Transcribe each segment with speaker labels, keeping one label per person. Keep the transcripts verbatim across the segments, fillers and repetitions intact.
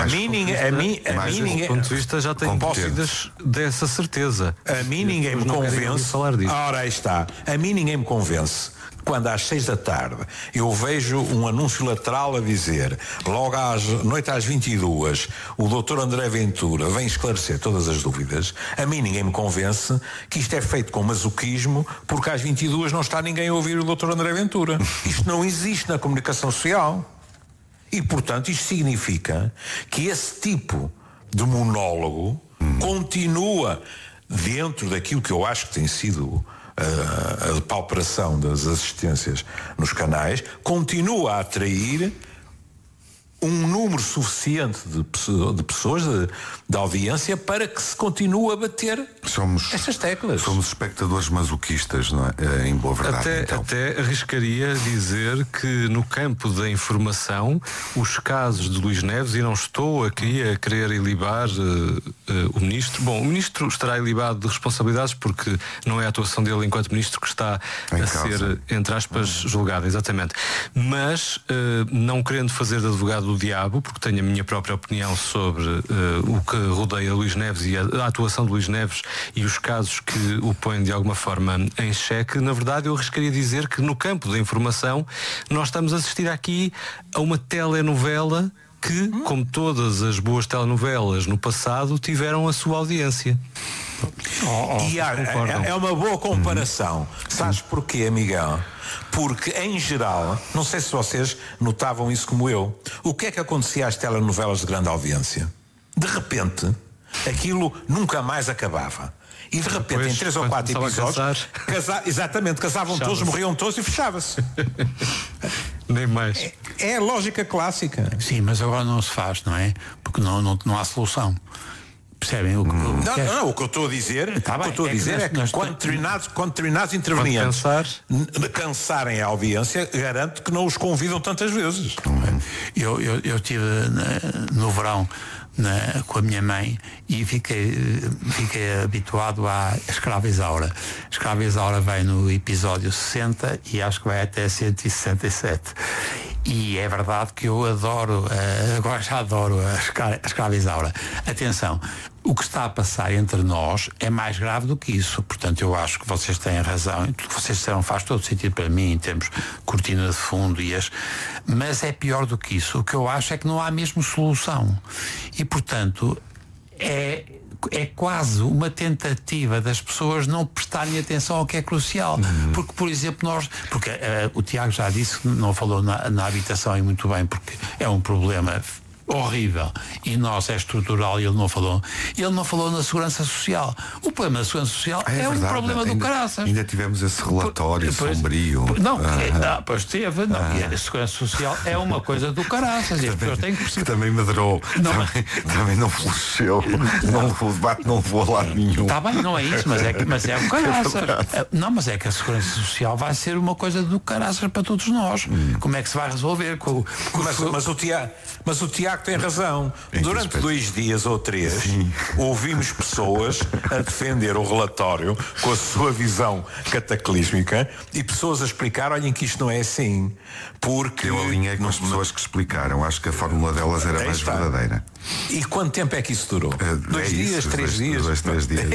Speaker 1: A mim ninguém, a mim, a mim ninguém,
Speaker 2: ponto de vista já tenho dúvidas dessa certeza.
Speaker 1: A mim ninguém me convence. Ora, aí está. A mim ninguém me convence. Quando às seis da tarde eu vejo um anúncio lateral a dizer, logo às noite às vinte e duas, o doutor André Ventura vem esclarecer todas as dúvidas, a mim ninguém me convence que isto é feito com masoquismo, porque às vinte e duas não está ninguém a ouvir o doutor André Ventura. Isto não existe na comunicação social. E, portanto, isto significa que esse tipo de monólogo hum. continua dentro daquilo que eu acho que tem sido a, a depauperação das assistências nos canais, continua a atrair um número suficiente de, de pessoas, de, de audiência, para que se continue a bater
Speaker 3: somos,
Speaker 1: estas teclas.
Speaker 3: Somos espectadores masoquistas, não é? Em boa verdade.
Speaker 2: Até,
Speaker 3: então.
Speaker 2: até arriscaria dizer que no campo da informação, os casos de Luís Neves, e não estou aqui a querer ilibar uh, uh, o Ministro. Bom, o Ministro estará ilibado de responsabilidades porque não é a atuação dele enquanto Ministro que está em a causa. ser, entre aspas, hum. julgada, exatamente. Mas, uh, não querendo fazer de advogado do diabo, porque tenho a minha própria opinião sobre uh, o que rodeia Luís Neves e a, a atuação de Luís Neves e os casos que o põem de alguma forma em xeque, na verdade eu arriscaria dizer que no campo da informação nós estamos a assistir aqui a uma telenovela que, como todas as boas telenovelas no passado, tiveram a sua audiência.
Speaker 1: Oh, oh, e há, é, é uma boa comparação. Uhum. Sabes porquê, amigão? Porque, em geral, não sei se vocês notavam isso como eu, o que é que acontecia às telenovelas de grande audiência? De repente, aquilo nunca mais acabava. E de repente, depois, em três ou quatro episódios, casa, exatamente, casavam todos, morriam todos e fechava-se.
Speaker 2: Nem mais.
Speaker 1: É, é a lógica clássica.
Speaker 4: Sim, mas agora não se faz, não é? Porque não, não, não há solução. Percebem o que,
Speaker 1: hum.
Speaker 4: o que
Speaker 1: não,
Speaker 4: é?
Speaker 1: não, não, o que eu estou a dizer,
Speaker 4: tá
Speaker 1: o que eu estou a dizer é que, é que quando, determinados, quando determinados intervenientes n- cansarem a audiência, garanto que não os convidam tantas vezes.
Speaker 4: Hum. Eu, eu, eu estive na, no verão na, com a minha mãe e fiquei, fiquei habituado à Escrava Isaura. A Escrava Isaura vai no episódio sessenta e acho que vai até cento e sessenta e sete. E é verdade que eu adoro, uh, agora já adoro a, escra- a Escrava Isaura. Atenção, o que está a passar entre nós é mais grave do que isso. Portanto, eu acho que vocês têm razão. E tudo que vocês disseram faz todo sentido para mim, em termos de cortina de fundo e as... Mas é pior do que isso. O que eu acho é que não há mesmo solução. E, portanto, é... é quase uma tentativa das pessoas não prestarem atenção ao que é crucial. Uhum. Porque, por exemplo, nós... Porque uh, o Tiago já disse que não falou na, na habitação e muito bem, porque é um problema horrível e nós é estrutural e ele não falou. Ele não falou na segurança social. O problema da segurança social é, é um problema
Speaker 3: ainda,
Speaker 4: do caraças.
Speaker 3: Ainda tivemos esse relatório pois, sombrio.
Speaker 4: Não,
Speaker 3: ah,
Speaker 4: é, ah, pois teve. Não, ah, a segurança social é uma coisa do caraças. E as pessoas têm que perceber.
Speaker 3: Que também madrou. Não, também, também não floresceu. Não, o debate não levou a lado nenhum.
Speaker 4: Está bem, não é isso, mas é, que, mas é o caraças. É, não, mas é que a segurança social vai ser uma coisa do caraças para todos nós. Hum. Como é que se vai resolver? Com, com,
Speaker 1: mas,
Speaker 4: com...
Speaker 1: Mas, o Tiago, mas o Tiago tem razão. Durante dois dias ou três, sim, ouvimos pessoas a defender o relatório com a sua visão cataclísmica e pessoas a explicar, olhem que isto não é assim. Porque...
Speaker 3: Eu alinhei com as pessoas que explicaram. Acho que a fórmula delas era mais
Speaker 1: está.
Speaker 3: verdadeira.
Speaker 1: E quanto tempo é que isso durou? Uh, dois é dias, isso, três
Speaker 3: dois,
Speaker 1: dias?
Speaker 3: Dois, três dias.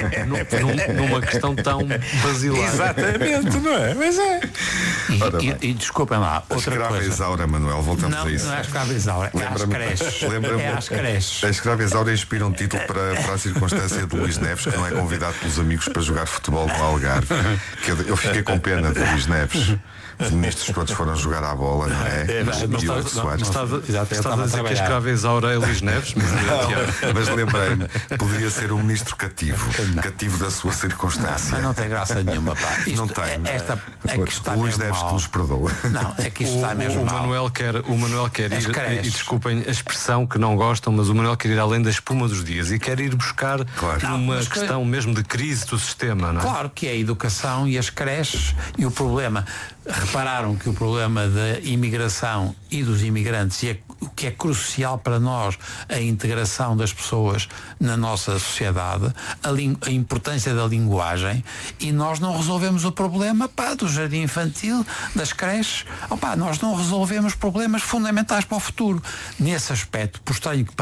Speaker 2: Num, numa questão tão basilar.
Speaker 1: Exatamente, não é? Mas é.
Speaker 4: E, e, e desculpem lá, outra
Speaker 3: Escrava
Speaker 4: coisa.
Speaker 3: Isaura, Manuel, voltamos
Speaker 4: não,
Speaker 3: a isso.
Speaker 4: Não é a Escrava Isaura, é às creches. É às creches.
Speaker 3: A Escrava Isaura inspira um título para, para a circunstância de Luís Neves, que não é convidado pelos amigos para jogar futebol no Algarve. Que eu, eu fiquei com pena de Luís Neves. Os ministros todos foram jogar à bola, não é?
Speaker 2: é mas, não estás, não, estás, estás, estás a dizer
Speaker 4: a
Speaker 2: que a Escrava Isaura é Luís Neves? Mas,
Speaker 3: não, mas lembrei-me, poderia ser um ministro cativo, cativo da sua circunstância.
Speaker 4: Mas não tem graça nenhuma, pá. Isto,
Speaker 3: não tem.
Speaker 4: É, esta, é que está
Speaker 3: Luís Neves que nos perdoa.
Speaker 4: Não, é que isto está
Speaker 2: o,
Speaker 4: mesmo
Speaker 2: o
Speaker 4: mal.
Speaker 2: Manuel quer, o Manuel quer ir, e desculpem a expressão que não gostam, mas o Manuel quer ir além da espuma dos dias e quer ir buscar
Speaker 3: claro.
Speaker 2: uma
Speaker 4: não,
Speaker 2: questão que... mesmo de crise do sistema, não é?
Speaker 4: Claro que é a educação e as creches e o problema. Repararam que o problema da imigração e dos imigrantes e é, o que é crucial para nós, a integração das pessoas na nossa sociedade, a, ling, a importância da linguagem, e nós não resolvemos o problema, pá, do jardim infantil, das creches. Opá, nós não resolvemos problemas fundamentais para o futuro. Nesse aspecto, por estranho que